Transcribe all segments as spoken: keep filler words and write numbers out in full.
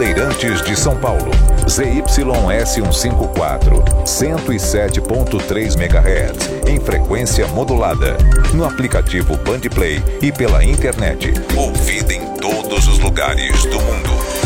Bandeirantes de São Paulo. Z Y S cento e cinquenta e quatro, cento e sete ponto três megahertz, em frequência modulada. No aplicativo Bandplay e pela internet. Ouvida em todos os lugares do mundo.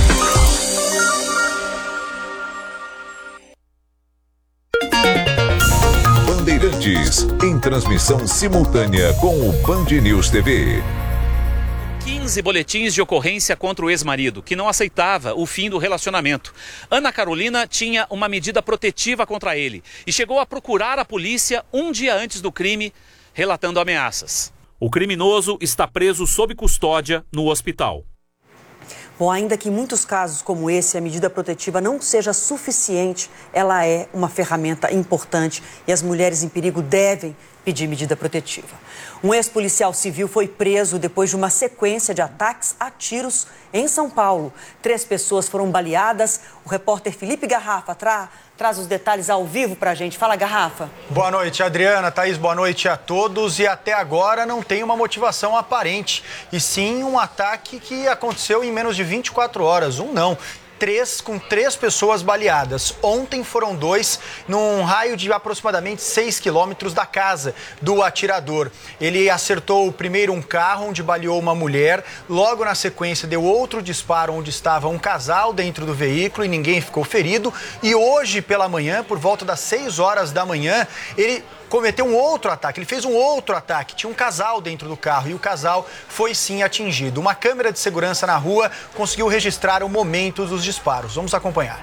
Bandeirantes, em transmissão simultânea com o Band News T V. quinze boletins de ocorrência contra o ex-marido, que não aceitava o fim do relacionamento. Ana Carolina tinha uma medida protetiva contra ele e chegou a procurar a polícia um dia antes do crime, relatando ameaças. O criminoso está preso sob custódia no hospital. Bom, ainda que em muitos casos como esse a medida protetiva não seja suficiente, ela é uma ferramenta importante e as mulheres em perigo devem pedir medida protetiva. Um ex-policial civil foi preso depois de uma sequência de ataques a tiros em São Paulo. Três pessoas foram baleadas. O repórter Felipe Garrafa tra traz os detalhes ao vivo pra gente. Fala, Garrafa. Boa noite, Adriana. Thaís, boa noite a todos. E até agora não tem uma motivação aparente, e sim um ataque que aconteceu em menos de vinte e quatro horas. Um não. Três, com três pessoas baleadas. Ontem foram dois, num raio de aproximadamente seis quilômetros da casa do atirador. Ele acertou primeiro um carro, onde baleou uma mulher. Logo na sequência, deu outro disparo, onde estava um casal dentro do veículo e ninguém ficou ferido. E hoje, pela manhã, por volta das seis horas da manhã, ele cometeu um outro ataque, ele fez um outro ataque, tinha um casal dentro do carro e o casal foi sim atingido. Uma câmera de segurança na rua conseguiu registrar o momento dos disparos. Vamos acompanhar.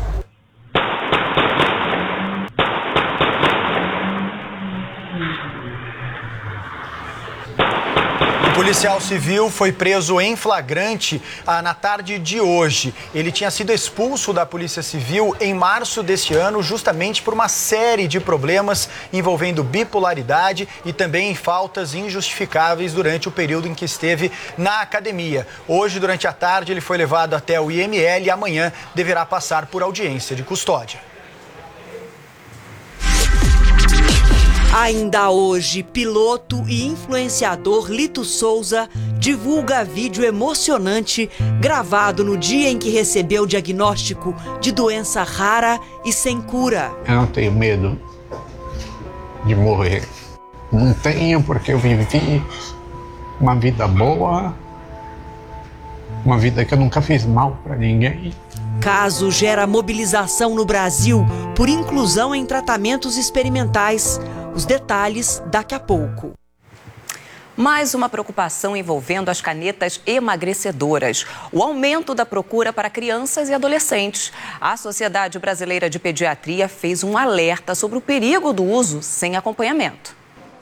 O policial civil foi preso em flagrante ah, na tarde de hoje. Ele tinha sido expulso da Polícia Civil em março deste ano, justamente por uma série de problemas envolvendo bipolaridade e também faltas injustificáveis durante o período em que esteve na academia. Hoje, durante a tarde, ele foi levado até o I M L e amanhã deverá passar por audiência de custódia. Ainda hoje, piloto e influenciador Lito Souza divulga vídeo emocionante gravado no dia em que recebeu o diagnóstico de doença rara e sem cura. Eu não tenho medo de morrer. Não tenho, porque eu vivi uma vida boa, uma vida que eu nunca fiz mal para ninguém. Caso gera mobilização no Brasil por inclusão em tratamentos experimentais. Os detalhes daqui a pouco. Mais uma preocupação envolvendo as canetas emagrecedoras. O aumento da procura para crianças e adolescentes. A Sociedade Brasileira de Pediatria fez um alerta sobre o perigo do uso sem acompanhamento.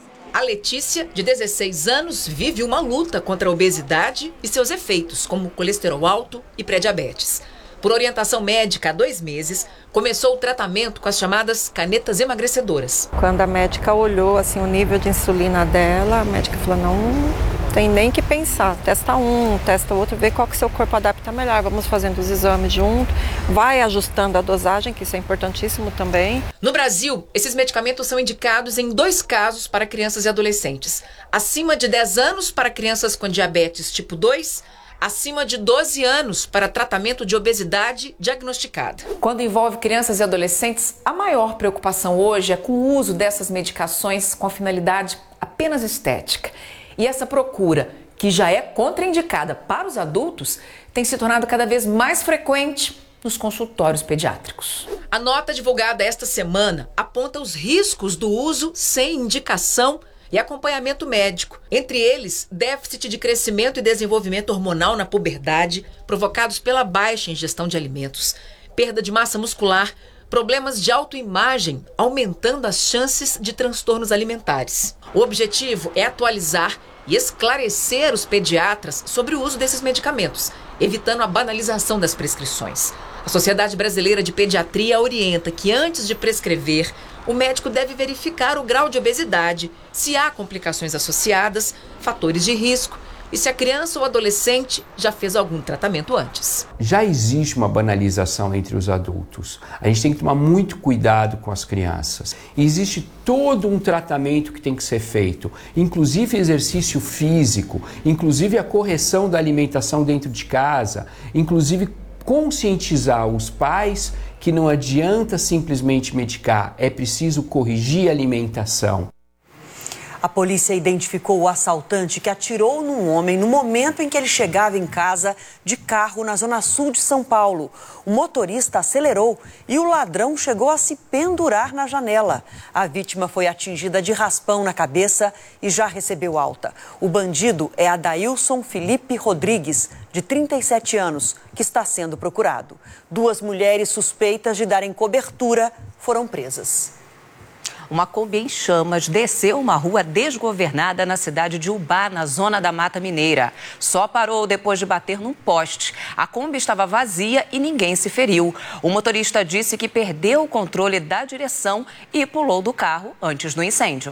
A Letícia, de dezesseis anos, vive uma luta contra a obesidade e seus efeitos, como colesterol alto e pré-diabetes. Por orientação médica, há dois meses, começou o tratamento com as chamadas canetas emagrecedoras. Quando a médica olhou assim, o nível de insulina dela, a médica falou, não tem nem que pensar. Testa um, testa outro, vê qual que seu corpo adapta melhor. Vamos fazendo os exames junto, vai ajustando a dosagem, que isso é importantíssimo também. No Brasil, esses medicamentos são indicados em dois casos para crianças e adolescentes. Acima de dez anos para crianças com diabetes tipo dois, acima de doze anos para tratamento de obesidade diagnosticada. Quando envolve crianças e adolescentes, a maior preocupação hoje é com o uso dessas medicações com a finalidade apenas estética. E essa procura, que já é contraindicada para os adultos, tem se tornado cada vez mais frequente nos consultórios pediátricos. A nota divulgada esta semana aponta os riscos do uso sem indicação e acompanhamento médico. Entre eles, déficit de crescimento e desenvolvimento hormonal na puberdade, provocados pela baixa ingestão de alimentos, perda de massa muscular, problemas de autoimagem, aumentando as chances de transtornos alimentares. O objetivo é atualizar e esclarecer os pediatras sobre o uso desses medicamentos, evitando a banalização das prescrições. A Sociedade Brasileira de Pediatria orienta que, antes de prescrever, o médico deve verificar o grau de obesidade, se há complicações associadas, fatores de risco e se a criança ou adolescente já fez algum tratamento antes. Já existe uma banalização entre os adultos. A gente tem que tomar muito cuidado com as crianças. E existe todo um tratamento que tem que ser feito, inclusive exercício físico, inclusive a correção da alimentação dentro de casa, inclusive conscientizar os pais que não adianta simplesmente medicar, é preciso corrigir a alimentação. A polícia identificou o assaltante que atirou num homem no momento em que ele chegava em casa de carro na zona sul de São Paulo. O motorista acelerou e o ladrão chegou a se pendurar na janela. A vítima foi atingida de raspão na cabeça e já recebeu alta. O bandido é Adailson Felipe Rodrigues, de trinta e sete anos, que está sendo procurado. Duas mulheres suspeitas de darem cobertura foram presas. Uma Kombi em chamas desceu uma rua desgovernada na cidade de Ubá, na zona da Mata Mineira. Só parou depois de bater num poste. A Kombi estava vazia e ninguém se feriu. O motorista disse que perdeu o controle da direção e pulou do carro antes do incêndio.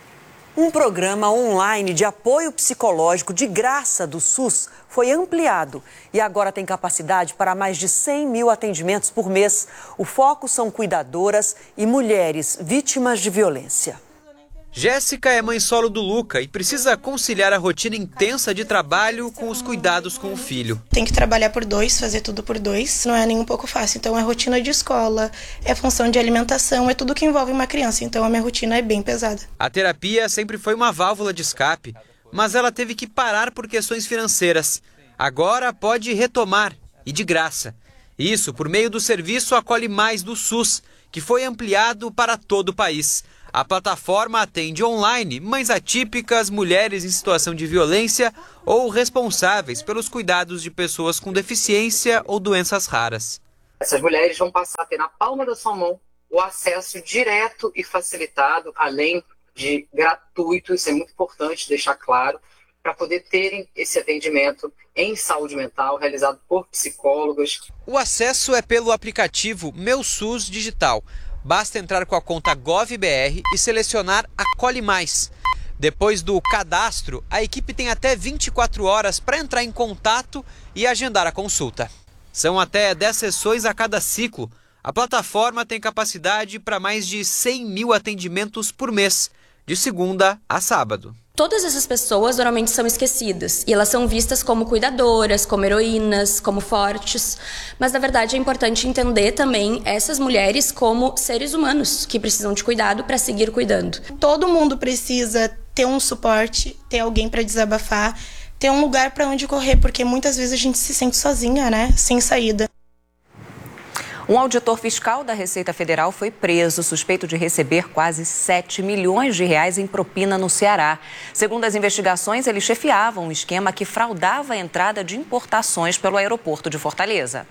Um programa online de apoio psicológico de graça do SUS foi ampliado e agora tem capacidade para mais de cem mil atendimentos por mês. O foco são cuidadoras e mulheres vítimas de violência. Jéssica é mãe solo do Luca e precisa conciliar a rotina intensa de trabalho com os cuidados com o filho. Tem que trabalhar por dois, fazer tudo por dois, não é nem um pouco fácil. Então é rotina de escola, é função de alimentação, é tudo que envolve uma criança. Então a minha rotina é bem pesada. A terapia sempre foi uma válvula de escape, mas ela teve que parar por questões financeiras. Agora pode retomar, e de graça. Isso por meio do serviço Acolhe Mais do SUS, que foi ampliado para todo o país. A plataforma atende online mães atípicas, mulheres em situação de violência ou responsáveis pelos cuidados de pessoas com deficiência ou doenças raras. Essas mulheres vão passar a ter na palma da sua mão o acesso direto e facilitado, além de gratuito, isso é muito importante deixar claro, para poder terem esse atendimento em saúde mental realizado por psicólogos. O acesso é pelo aplicativo Meu SUS Digital. Basta entrar com a conta GovBR e selecionar Acolhe Mais. Depois do cadastro, a equipe tem até vinte e quatro horas para entrar em contato e agendar a consulta. São até dez sessões a cada ciclo. A plataforma tem capacidade para mais de cem mil atendimentos por mês, de segunda a sábado. Todas essas pessoas normalmente são esquecidas e elas são vistas como cuidadoras, como heroínas, como fortes. Mas, na verdade, é importante entender também essas mulheres como seres humanos que precisam de cuidado para seguir cuidando. Todo mundo precisa ter um suporte, ter alguém para desabafar, ter um lugar para onde correr, porque muitas vezes a gente se sente sozinha, né? Sem saída. Um auditor fiscal da Receita Federal foi preso, suspeito de receber quase sete milhões de reais em propina no Ceará. Segundo as investigações, ele chefiava um esquema que fraudava a entrada de importações pelo aeroporto de Fortaleza.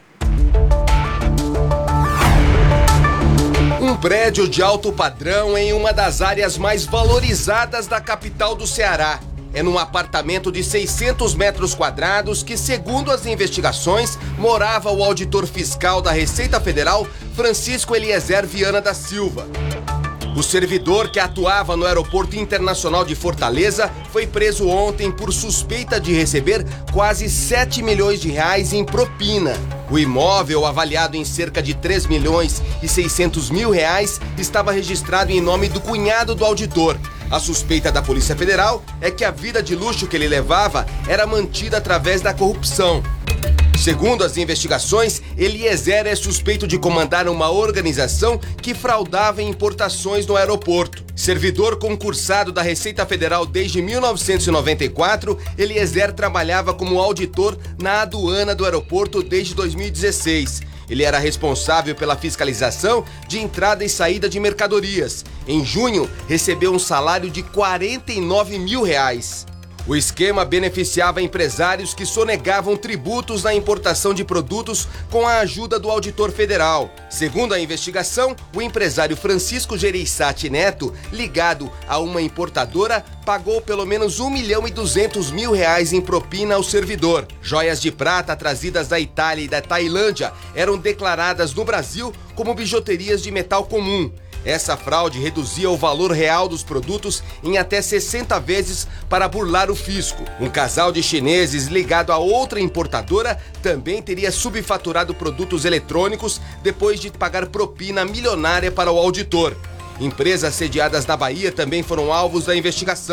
Um prédio de alto padrão em uma das áreas mais valorizadas da capital do Ceará. É num apartamento de seiscentos metros quadrados que, segundo as investigações, morava o auditor fiscal da Receita Federal, Francisco Eliezer Viana da Silva. O servidor, que atuava no Aeroporto Internacional de Fortaleza, foi preso ontem por suspeita de receber quase sete milhões de reais em propina. O imóvel, avaliado em cerca de três milhões e seiscentos mil reais, estava registrado em nome do cunhado do auditor. A suspeita da Polícia Federal é que a vida de luxo que ele levava era mantida através da corrupção. Segundo as investigações, Eliezer é suspeito de comandar uma organização que fraudava importações no aeroporto. Servidor concursado da Receita Federal desde mil novecentos e noventa e quatro, Eliezer trabalhava como auditor na aduana do aeroporto desde dois mil e dezesseis. Ele era responsável pela fiscalização de entrada e saída de mercadorias. Em junho, recebeu um salário de quarenta e nove mil reais. O esquema beneficiava empresários que sonegavam tributos na importação de produtos com a ajuda do auditor federal. Segundo a investigação, o empresário Francisco Gereissati Neto, ligado a uma importadora, pagou pelo menos um milhão e duzentos mil reais em propina ao servidor. Joias de prata trazidas da Itália e da Tailândia eram declaradas no Brasil como bijuterias de metal comum. Essa fraude reduzia o valor real dos produtos em até sessenta vezes para burlar o fisco. Um casal de chineses ligado a outra importadora também teria subfaturado produtos eletrônicos depois de pagar propina milionária para o auditor. Empresas sediadas na Bahia também foram alvos da investigação.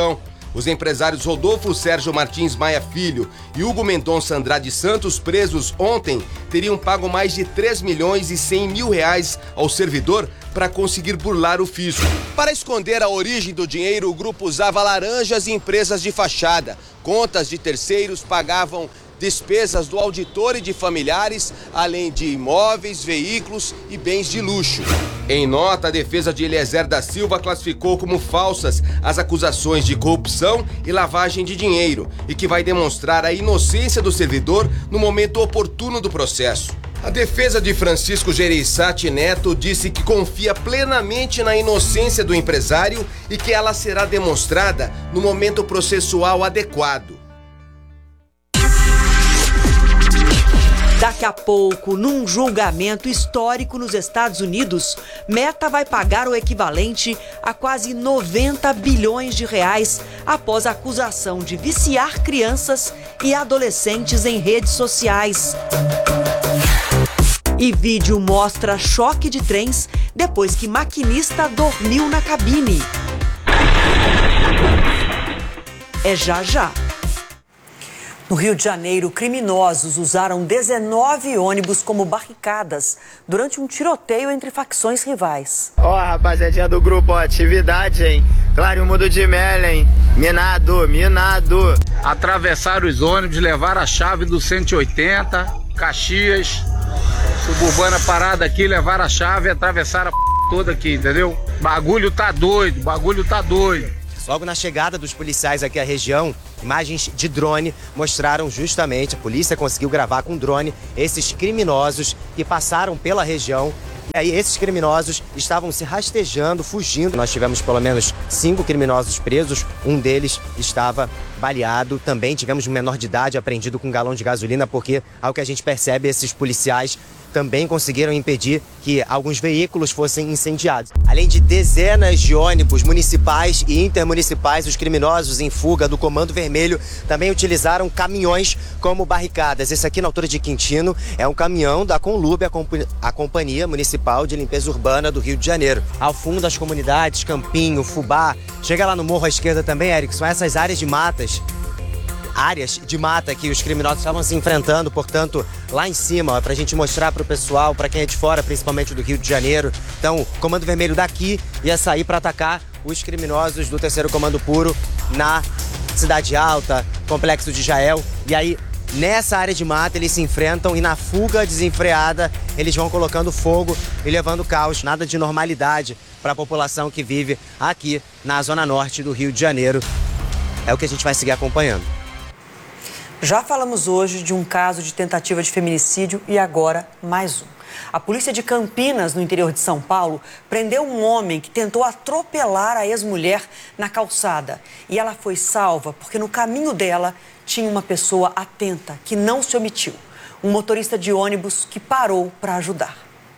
Os empresários Rodolfo Sérgio Martins Maia Filho e Hugo Mendonça Andrade Santos, presos ontem, teriam pago mais de três milhões e cem mil reais ao servidor para conseguir burlar o fisco. Para esconder a origem do dinheiro, o grupo usava laranjas e empresas de fachada. Contas de terceiros pagavam despesas do auditor e de familiares, além de imóveis, veículos e bens de luxo. Em nota, a defesa de Eliezer da Silva classificou como falsas as acusações de corrupção e lavagem de dinheiro e que vai demonstrar a inocência do servidor no momento oportuno do processo. A defesa de Francisco Gereissati Neto disse que confia plenamente na inocência do empresário e que ela será demonstrada no momento processual adequado. Daqui a pouco, num julgamento histórico nos Estados Unidos, Meta vai pagar o equivalente a quase noventa bilhões de reais após a acusação de viciar crianças e adolescentes em redes sociais. E vídeo mostra choque de trens depois que maquinista dormiu na cabine. É já já. No Rio de Janeiro, criminosos usaram dezenove ônibus como barricadas durante um tiroteio entre facções rivais. Ó, oh, rapaziadinha do grupo, ó, atividade, hein? Claro, mundo de mel, hein? Minado, minado. Atravessaram os ônibus, levaram a chave do cento e oitenta, Caxias, Suburbana parada aqui, levaram a chave e atravessaram a p... toda aqui, entendeu? Bagulho tá doido, bagulho tá doido. Logo na chegada dos policiais aqui à região, imagens de drone mostraram justamente, a polícia conseguiu gravar com drone esses criminosos que passaram pela região. E aí esses criminosos estavam se rastejando, fugindo. Nós tivemos pelo menos cinco criminosos presos, um deles estava baleado. Também tivemos um menor de idade apreendido com um galão de gasolina, porque, ao que a gente percebe, esses policiais também conseguiram impedir que alguns veículos fossem incendiados. Além de dezenas de ônibus municipais e intermunicipais, os criminosos em fuga do Comando Vermelho também utilizaram caminhões como barricadas. Esse aqui, na altura de Quintino, é um caminhão da Conlube, a, comp a Companhia Municipal de Limpeza Urbana do Rio de Janeiro. Ao fundo das comunidades, Campinho, Fubá, chega lá no morro à esquerda também, Eric, são essas áreas de matas, áreas de mata que os criminosos estavam se enfrentando, portanto, lá em cima, para a gente mostrar para o pessoal, para quem é de fora, principalmente do Rio de Janeiro. Então, o Comando Vermelho daqui ia sair para atacar os criminosos do terceiro Comando Puro na Cidade Alta, Complexo de Jael. E aí, nessa área de mata, eles se enfrentam e na fuga desenfreada, eles vão colocando fogo e levando caos. Nada de normalidade para a população que vive aqui na Zona Norte do Rio de Janeiro. É o que a gente vai seguir acompanhando. Já falamos hoje de um caso de tentativa de feminicídio e agora mais um. A polícia de Campinas, no interior de São Paulo, prendeu um homem que tentou atropelar a ex-mulher na calçada. E ela foi salva porque no caminho dela tinha uma pessoa atenta que não se omitiu. Um motorista de ônibus que parou para ajudar.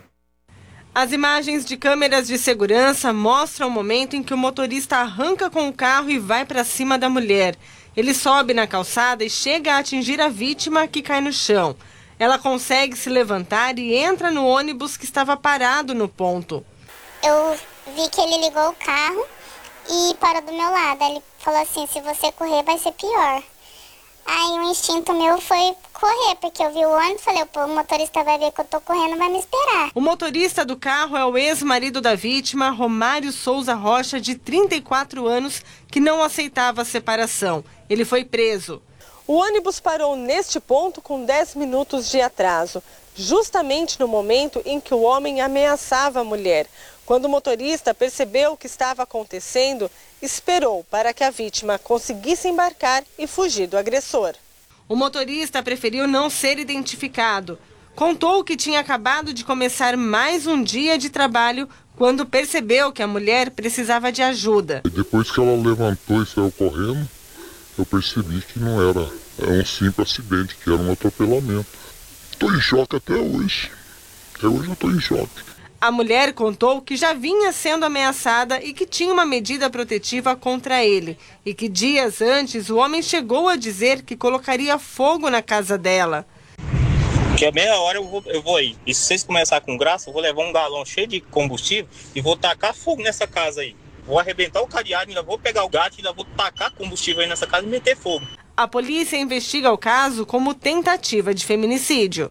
As imagens de câmeras de segurança mostram o momento em que o motorista arranca com o carro e vai para cima da mulher. Ele sobe na calçada e chega a atingir a vítima, que cai no chão. Ela consegue se levantar e entra no ônibus que estava parado no ponto. Eu vi que ele ligou o carro e parou do meu lado. Ele falou assim, se você correr vai ser pior. Aí o instinto meu foi correr, porque eu vi o ônibus e falei, pô, o motorista vai ver que eu tô correndo, vai me esperar. O motorista do carro é o ex-marido da vítima, Romário Souza Rocha, de trinta e quatro anos, que não aceitava a separação. Ele foi preso. O ônibus parou neste ponto com dez minutos de atraso, justamente no momento em que o homem ameaçava a mulher. Quando o motorista percebeu o que estava acontecendo, esperou para que a vítima conseguisse embarcar e fugir do agressor. O motorista preferiu não ser identificado. Contou que tinha acabado de começar mais um dia de trabalho quando percebeu que a mulher precisava de ajuda. Depois que ela levantou e saiu correndo, eu percebi que não era um simples acidente, que era um atropelamento. Estou em choque até hoje. Até hoje eu estou em choque. A mulher contou que já vinha sendo ameaçada e que tinha uma medida protetiva contra ele. E que dias antes o homem chegou a dizer que colocaria fogo na casa dela. Que a meia hora eu vou, eu vou aí. E se vocês começarem com graça, eu vou levar um galão cheio de combustível e vou tacar fogo nessa casa aí. Vou arrebentar o cadeado, ainda vou pegar o gato, ainda vou tacar combustível aí nessa casa e meter fogo. A polícia investiga o caso como tentativa de feminicídio.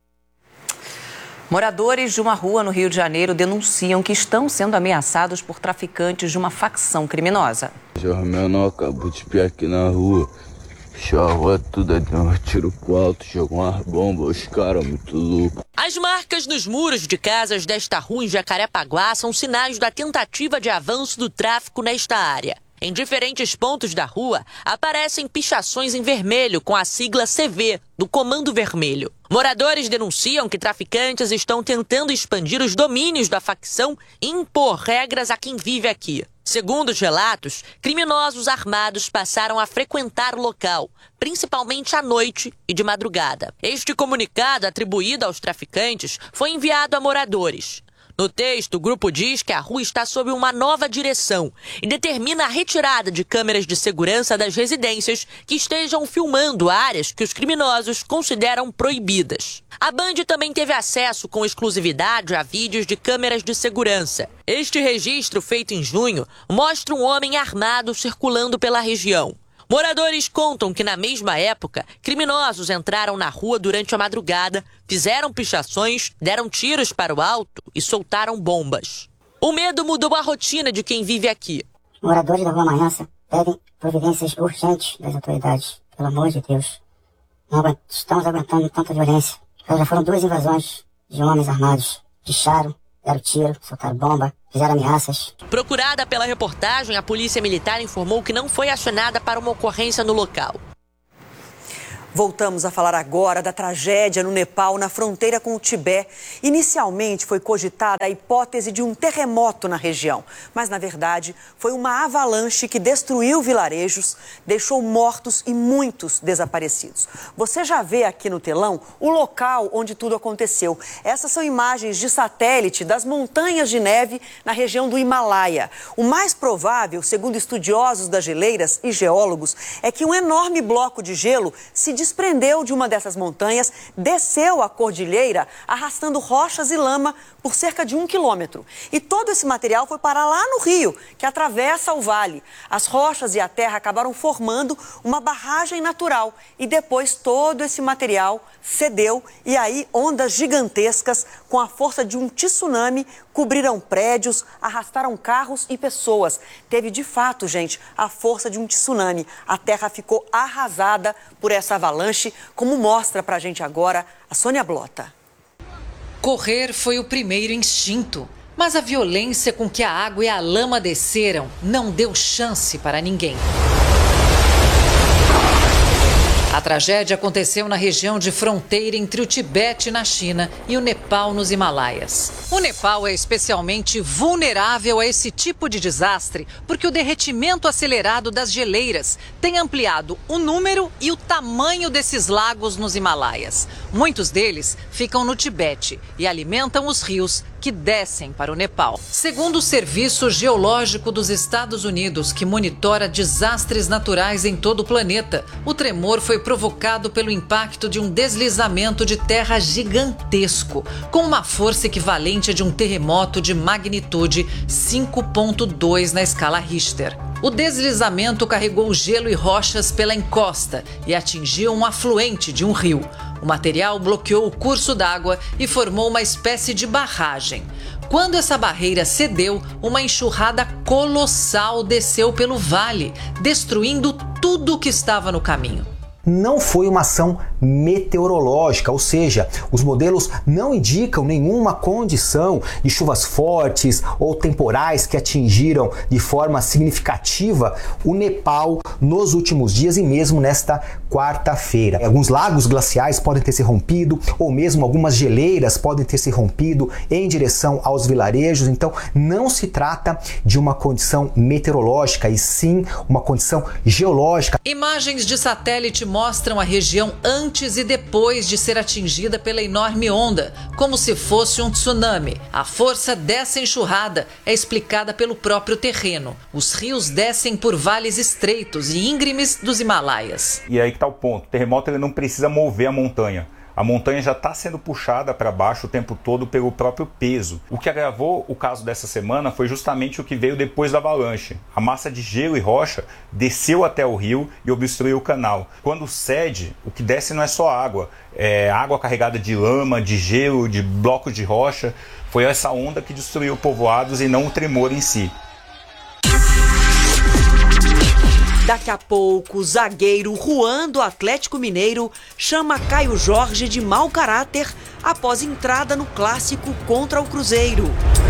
Moradores de uma rua no Rio de Janeiro denunciam que estão sendo ameaçados por traficantes de uma facção criminosa. O menor acabou de piar aqui na rua. Fechou a rua toda, deu um tiro pro alto, jogou umas bombas, os caras muito loucos. As marcas nos muros de casas desta rua em Jacarepaguá são sinais da tentativa de avanço do tráfico nesta área. Em diferentes pontos da rua, aparecem pichações em vermelho com a sigla C V, do Comando Vermelho. Moradores denunciam que traficantes estão tentando expandir os domínios da facção e impor regras a quem vive aqui. Segundo os relatos, criminosos armados passaram a frequentar o local, principalmente à noite e de madrugada. Este comunicado, atribuído aos traficantes, foi enviado a moradores. No texto, o grupo diz que a rua está sob uma nova direção e determina a retirada de câmeras de segurança das residências que estejam filmando áreas que os criminosos consideram proibidas. A Band também teve acesso com exclusividade a vídeos de câmeras de segurança. Este registro, feito em junho, mostra um homem armado circulando pela região. Moradores contam que, na mesma época, criminosos entraram na rua durante a madrugada, fizeram pichações, deram tiros para o alto e soltaram bombas. O medo mudou a rotina de quem vive aqui. Moradores da Rua Marança pedem providências urgentes das autoridades. Pelo amor de Deus, não estamos aguentando tanta violência. Já foram duas invasões de homens armados. Picharam, deram tiro, soltaram bomba, fizeram ameaças. Procurada pela reportagem, a Polícia Militar informou que não foi acionada para uma ocorrência no local. Voltamos a falar agora da tragédia no Nepal, na fronteira com o Tibete. Inicialmente foi cogitada a hipótese de um terremoto na região, mas na verdade foi uma avalanche que destruiu vilarejos, deixou mortos e muitos desaparecidos. Você já vê aqui no telão o local onde tudo aconteceu. Essas são imagens de satélite das montanhas de neve na região do Himalaia. O mais provável, segundo estudiosos das geleiras e geólogos, é que um enorme bloco de gelo se desprendeu de uma dessas montanhas, desceu a cordilheira, arrastando rochas e lama por cerca de um quilômetro. E todo esse material foi parar lá no rio, que atravessa o vale. As rochas e a terra acabaram formando uma barragem natural. E depois todo esse material cedeu e aí ondas gigantescas, com a força de um tsunami, cobriram prédios, arrastaram carros e pessoas. Teve de fato, gente, a força de um tsunami. A terra ficou arrasada por essa avalanche, como mostra pra gente agora a Sônia Blota. Correr foi o primeiro instinto, mas a violência com que a água e a lama desceram não deu chance para ninguém. A tragédia aconteceu na região de fronteira entre o Tibete, na China, e o Nepal, nos Himalaias. O Nepal é especialmente vulnerável a esse tipo de desastre porque o derretimento acelerado das geleiras tem ampliado o número e o tamanho desses lagos nos Himalaias. Muitos deles ficam no Tibete e alimentam os rios que descem para o Nepal. Segundo o Serviço Geológico dos Estados Unidos, que monitora desastres naturais em todo o planeta, o tremor foi provocado pelo impacto de um deslizamento de terra gigantesco, com uma força equivalente a de um terremoto de magnitude cinco ponto dois na escala Richter. O deslizamento carregou gelo e rochas pela encosta e atingiu um afluente de um rio. O material bloqueou o curso d'água e formou uma espécie de barragem. Quando essa barreira cedeu, uma enxurrada colossal desceu pelo vale, destruindo tudo o que estava no caminho. Não foi uma ação meteorológica, ou seja, os modelos não indicam nenhuma condição de chuvas fortes ou temporais que atingiram de forma significativa o Nepal nos últimos dias e mesmo nesta quarta-feira. Alguns lagos glaciais podem ter se rompido ou mesmo algumas geleiras podem ter se rompido em direção aos vilarejos, então não se trata de uma condição meteorológica e sim uma condição geológica. Imagens de satélite mostram a região antes e depois de ser atingida pela enorme onda, como se fosse um tsunami. A força dessa enxurrada é explicada pelo próprio terreno. Os rios descem por vales estreitos e íngremes dos Himalaias. E aí que está o ponto. O terremoto ele não precisa mover a montanha. A montanha já está sendo puxada para baixo o tempo todo pelo próprio peso. O que agravou o caso dessa semana foi justamente o que veio depois da avalanche. A massa de gelo e rocha desceu até o rio e obstruiu o canal. Quando cede, o que desce não é só água, é água carregada de lama, de gelo, de blocos de rocha. Foi essa onda que destruiu povoados e não o tremor em si. Daqui a pouco, o zagueiro Juan do Atlético Mineiro chama Caio Jorge de mau caráter após entrada no clássico contra o Cruzeiro.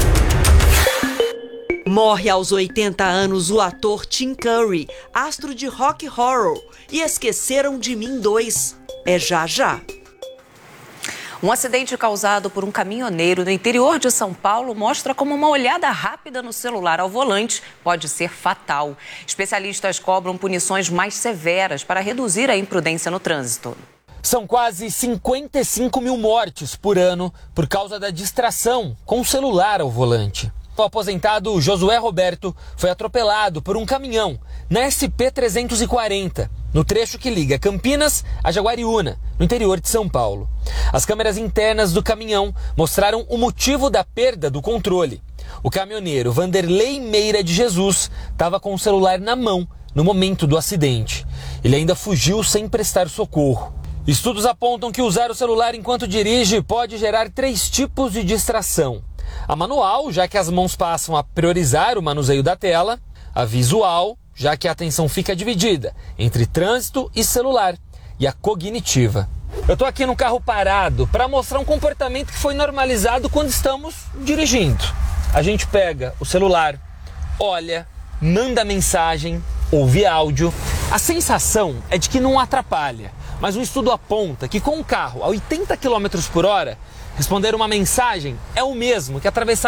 Morre aos oitenta anos o ator Tim Curry, astro de Rock Horror, e Esqueceram de Mim dois. É já já. Um acidente causado por um caminhoneiro no interior de São Paulo mostra como uma olhada rápida no celular ao volante pode ser fatal. Especialistas cobram punições mais severas para reduzir a imprudência no trânsito. São quase cinquenta e cinco mil mortes por ano por causa da distração com o celular ao volante. O aposentado Josué Roberto foi atropelado por um caminhão na S P trezentos e quarenta, no trecho que liga Campinas a Jaguariúna, no interior de São Paulo. As câmeras internas do caminhão mostraram o motivo da perda do controle. O caminhoneiro Vanderlei Meira de Jesus estava com o celular na mão no momento do acidente. Ele ainda fugiu sem prestar socorro. Estudos apontam que usar o celular enquanto dirige pode gerar três tipos de distração. A manual, já que as mãos passam a priorizar o manuseio da tela. A visual, já que a atenção fica dividida entre trânsito e celular. E a cognitiva. Eu estou aqui no carro parado para mostrar um comportamento que foi normalizado quando estamos dirigindo. A gente pega o celular, olha, manda mensagem, ouve áudio. A sensação é de que não atrapalha, mas um estudo aponta que com um carro a oitenta quilômetros por hora, responder uma mensagem é o mesmo que atravessar